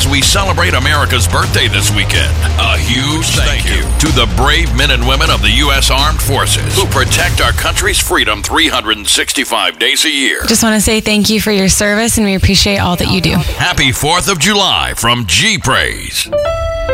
as we celebrate America's birthday this weekend. A huge thank you to the brave men and women of the U.S. Armed Forces who protect our country's freedom 365 days a year. Just want to say thank you for your service, and we appreciate all that you do. Happy 4th of July from G Praise.